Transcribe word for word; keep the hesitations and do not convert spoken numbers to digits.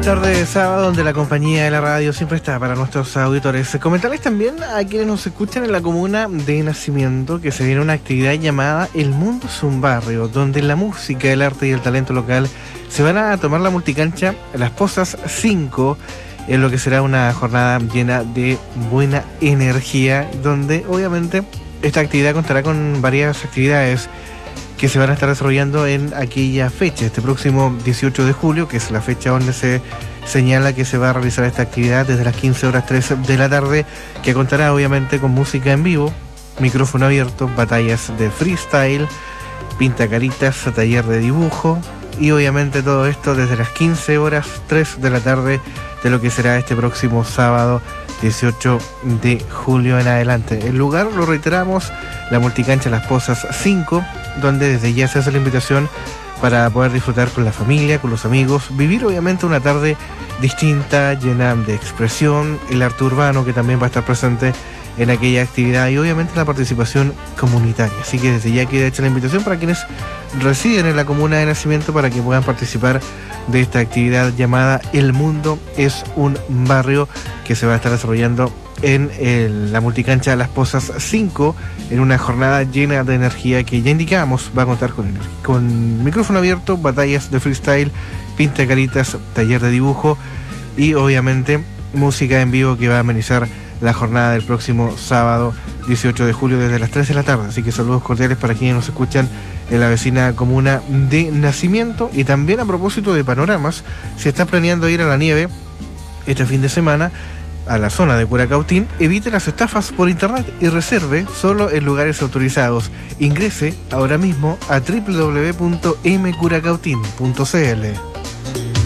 tarde de sábado, donde la compañía de la radio siempre está para nuestros auditores. Comentarles también a quienes nos escuchan en la comuna de Nacimiento que se viene una actividad llamada El Mundo es un Barrio, donde la música, el arte y el talento local se van a tomar la multicancha Las Pozas cinco, en lo que será una jornada llena de buena energía, donde obviamente esta actividad contará con varias actividades que se van a estar desarrollando en aquella fecha, este próximo dieciocho de julio, que es la fecha donde se señala que se va a realizar esta actividad desde las quince horas tres de la tarde, que contará obviamente con música en vivo, micrófono abierto, batallas de freestyle, pintacaritas, taller de dibujo y obviamente todo esto desde las quince horas tres de la tarde de lo que será este próximo sábado dieciocho de julio en adelante. El lugar, lo reiteramos, la multicancha Las Pozas cinco, donde desde ya se hace la invitación para poder disfrutar con la familia, con los amigos, vivir obviamente una tarde distinta, llena de expresión, el arte urbano que también va a estar presente en aquella actividad y obviamente la participación comunitaria. Así que desde ya queda hecha la invitación para quienes residen en la comuna de Nacimiento para que puedan participar de esta actividad llamada El Mundo es un Barrio, que se va a estar desarrollando en el, la multicancha Las Pozas cinco, en una jornada llena de energía que ya indicamos va a contar con, con micrófono abierto, batallas de freestyle, pintacaritas, taller de dibujo y obviamente música en vivo que va a amenizar la jornada del próximo sábado dieciocho de julio desde las tres de la tarde. Así que saludos cordiales para quienes nos escuchan en la vecina comuna de Nacimiento. Y también a propósito de panoramas, se está planeando ir a la nieve este fin de semana a la zona de Curacautín. Evite las estafas por internet y reserve solo en lugares autorizados. Ingrese ahora mismo a doble u doble u doble u punto m curacautín punto c l.